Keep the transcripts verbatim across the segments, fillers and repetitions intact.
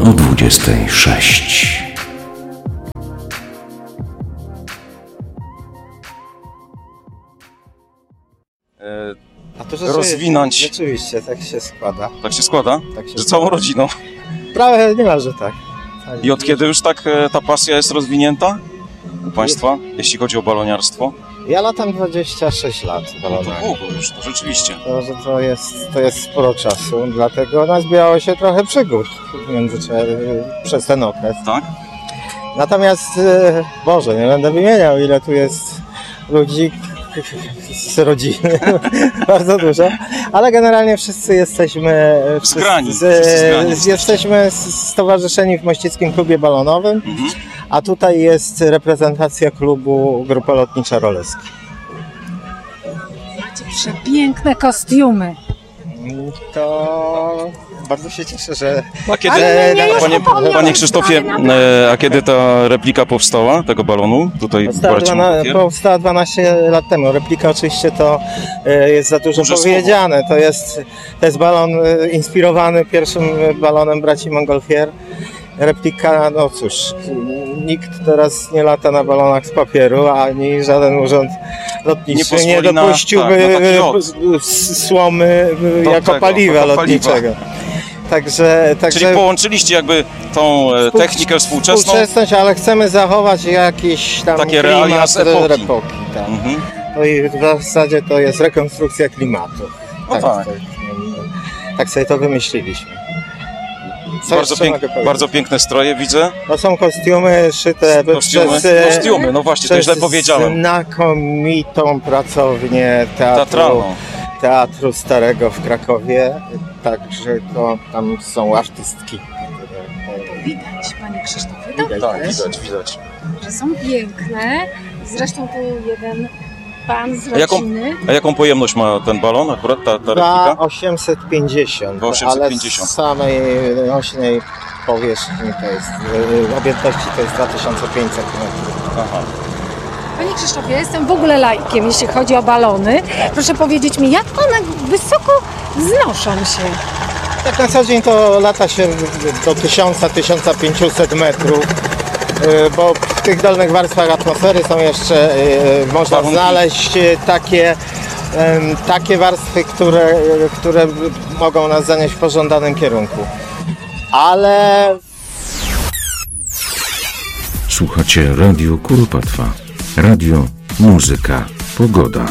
o dwudziestej sześć. A to rozwinąć. Rzeczywiście, tak się składa. Tak się składa? Tak się że składa. całą rodziną? Prawie niemalże tak. tak. I od kiedy już tak ta pasja jest rozwinięta u Państwa, jeśli chodzi o baloniarstwo? Ja latam dwadzieścia sześć lat No to balonami. długo już, to rzeczywiście. To, że to, jest, to jest sporo czasu, dlatego nazbierało się trochę przygód w międzyczasie, przez ten okres. Tak? Natomiast, e, Boże, nie będę wymieniał, ile tu jest ludzi z rodziny, bardzo dużo, ale generalnie wszyscy jesteśmy Zgrani, z, wszyscy zgrani z, jesteśmy stowarzyszeni w Mościckim Klubie Balonowym, Mhm. a tutaj jest reprezentacja klubu Grupa Lotnicza Roleski. Macie przepiękne kostiumy. To bardzo się cieszę, że... A kiedy, Ale nie, już panie, upomniałam. panie Krzysztofie, e, a kiedy ta replika powstała, tego balonu, tutaj w Powstała, Braci dwana, Montgolfier? powstała dwanaście lat temu. Replika oczywiście to e, jest za dużo Duże powiedziane. To jest, to jest balon e, inspirowany pierwszym balonem braci Montgolfier. Replika, no cóż, nikt teraz nie lata na balonach z papieru, ani żaden urząd lotniczy Nie nie, pozwoli na- dopuściłby tak, na taki lot. e, s- słomy e, Do jako tego, paliwa jako lotniczego. Także, także Czyli połączyliście jakby tą e, technikę współczesną. Współczesność, ale chcemy zachować jakiś tam Takie realia klimat z epoki. epoki, tak. Mhm. No i w zasadzie to jest rekonstrukcja klimatu. No tak. tak, tak sobie to wymyśliliśmy. Co Bardzo, jeszcze pięk, mogę powiedzieć? bardzo piękne stroje widzę. To są kostiumy szyte Kostiumy, przez, e, kostiumy, no właśnie, to przez źle powiedziałem. znakomitą pracownię teatru, Teatralną. teatru Starego w Krakowie. Także to tam są artystki. Widać, panie Krzysztofie, Widać, Tak, nie? widać, widać. że są piękne. Zresztą tu jeden pan z A jaką- rodziny. A jaką pojemność ma ten balon, akurat ta, ta Dwa replika? osiemset pięćdziesiąt, Dwa osiemset pięćdziesiąt. ale z samej nośnej powierzchni to jest, y, objętości to jest dwa tysiące pięćset metrów. Aha. Panie Krzysztofie, ja jestem w ogóle laikiem, jeśli chodzi o balony. Proszę powiedzieć mi, jak one wysoko wznoszą się? Tak na co dzień to lata się do tysiąc do tysiąc pięćset metrów, y, bo w tych dolnych warstwach atmosfery są jeszcze, y, można Warunki. znaleźć y, takie, em, takie warstwy, które, y, które mogą nas zanieść w pożądanym kierunku. Ale Słuchacie Radio Kuropatwa. Radio, muzyka, pogoda.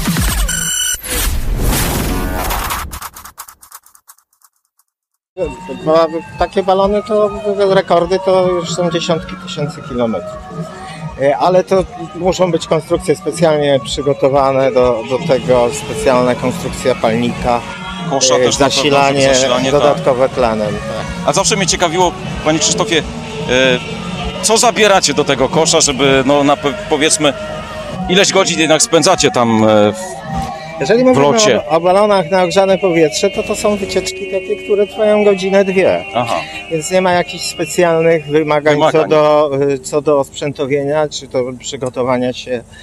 Bo takie balony to rekordy to już są dziesiątki tysięcy kilometrów. E, Ale to muszą być konstrukcje specjalnie przygotowane do, do tego, specjalna konstrukcja palnika, Kosza e, też na pewno, zasilanie, żeby zasilanie, tak. dodatkowe tlenem. Tak. A zawsze mnie ciekawiło, panie Krzysztofie, e, co zabieracie do tego kosza, żeby, no na, pe- powiedzmy, ileś godzin jednak spędzacie tam e, w, Jeżeli mówimy locie. o, o balonach na ogrzane powietrze, to to są wycieczki takie, które trwają godzinę, dwie. Aha. Więc nie ma jakichś specjalnych wymagań, Wymagań. Co, do, co do osprzętowienia, czy to przygotowania się e,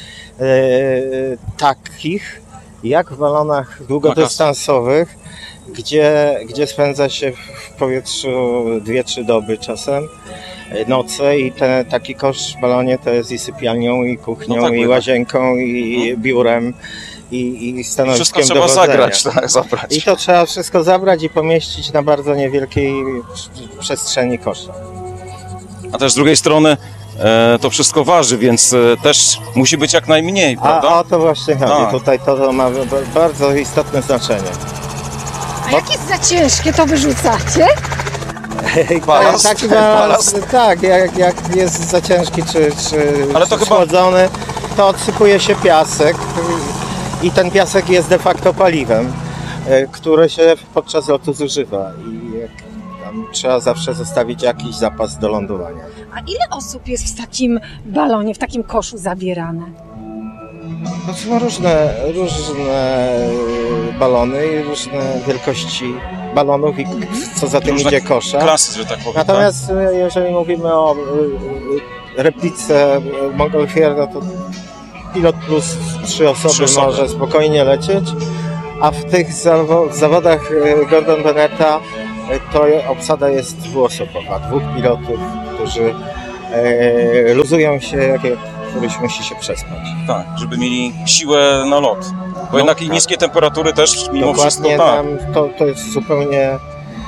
takich, jak w balonach długodystansowych, gdzie, gdzie spędza się w powietrzu dwie trzy doby czasem, e, noce i ten taki kosz w balonie to jest i sypialnią, i kuchnią, No tak, i bo łazienką, i biurem, i, i Wszystko stanowiskiem trzeba dowodzenia. zagrać, tak, zabrać. I to trzeba wszystko zabrać i pomieścić na bardzo niewielkiej przestrzeni kosza. A też z drugiej strony e, to wszystko waży, więc e, też musi być jak najmniej, A prawda? o to właśnie chodzi. Tak. Tutaj to, to ma b- bardzo istotne znaczenie. A jak jest za ciężkie, to wyrzucacie? Balast? Taki Balast? balast, tak, jak, jak jest za ciężki czy, czy, Ale to czy chyba- schłodzony, to odsypuje się piasek i ten piasek jest de facto paliwem, e, które się podczas lotu zużywa i jak tam trzeba zawsze zostawić jakiś zapas do lądowania. A ile osób jest w takim balonie, w takim koszu zabierane? To są różne, różne balony i różne wielkości balonów i co za tym Różne idzie kosza. Klasy, że tak powiem. Natomiast e, jeżeli mówimy o e, replice Montgolfier, no to pilot plus trzy osoby, Trzy osoby. może spokojnie lecieć, a w tych zawo- zawodach e, Gordon Benetta to obsada jest dwuosobowa. Dwóch pilotów, którzy e, luzują się, jak któryś musi się przespać. Tak, żeby mieli siłę na lot. Bo jednak tak. i niskie temperatury też mimo wszystko Dokładnie, tak. tam to, to jest zupełnie e,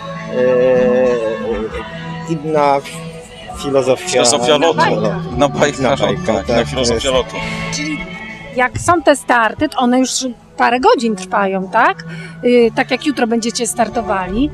inna filozofia. Filozofia lotu. bajka. Na bajka, Na lotu, bajka, tak, tak, na to filozofia jest- lotu. Czyli jak są te starty, to one już parę godzin trwają, tak? Yy, tak jak jutro będziecie startowali.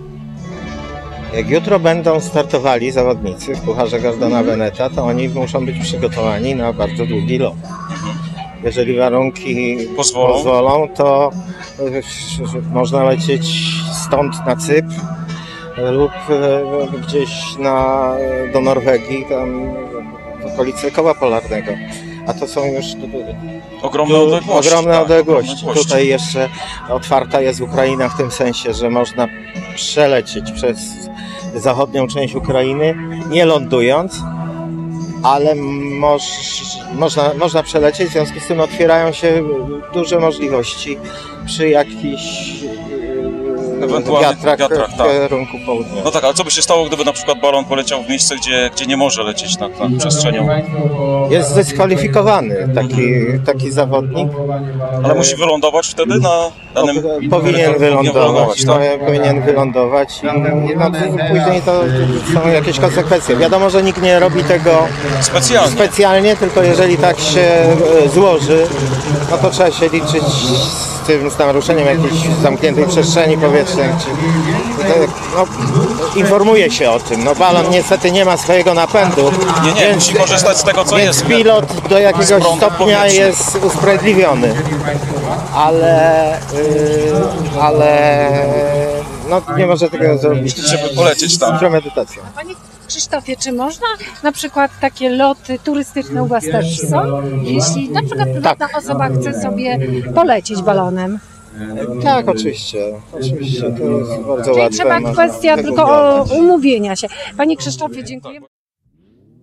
Jak jutro będą startowali zawodnicy w Pucharze Gordona Mhm. Beneta, to oni muszą być przygotowani na bardzo długi lot. Jeżeli warunki Pozwolą. pozwolą, to e, można lecieć stąd na Cypr lub e, gdzieś na, do Norwegii, tam w okolice Koła Polarnego. A to są już Ogromne tu odległości. ogromne tak, odległości. odległości. Tutaj jeszcze otwarta jest Ukraina w tym sensie, że można przelecieć przez zachodnią część Ukrainy, nie lądując, ale moż, można, można przelecieć, w związku z tym otwierają się duże możliwości przy jakichś yy, Ewentualnych wiatrach, wiatrach, w tak. kierunku południa. No tak, ale co by się stało, gdyby na przykład balon poleciał w miejsce, gdzie, gdzie nie może lecieć nad, nad przestrzenią? Jest zdyskwalifikowany taki, taki zawodnik. Ale musi wylądować wtedy na danym... No, powinien wylądować, tak? no, powinien wylądować i no, później to są jakieś konsekwencje. Wiadomo, że nikt nie robi tego Specjalnie. specjalnie, tylko jeżeli tak się e, złoży, no to trzeba się liczyć z tym, z naruszeniem jakiejś zamkniętej przestrzeni powietrznej. Czy, no, informuje się o tym. No, balon niestety nie ma swojego napędu. Nie, nie, musi korzystać z tego, co więc jest. pilot do jakiegoś prądu stopnia powietrznego. jest usprawiedliwiony. Ale, yy, ale no, nie może tego zrobić Żeby polecieć tam. z premedytacją. Panie Krzysztofie, czy można na przykład takie loty turystyczne u Was też są? Jeśli na przykład prywatna osoba chce sobie polecieć balonem. Tak, oczywiście. Oczywiście, to jest bardzo Czyli łatwe. trzeba można kwestia tylko wygooglować. umówienia się. Panie Krzysztofie, dziękuję.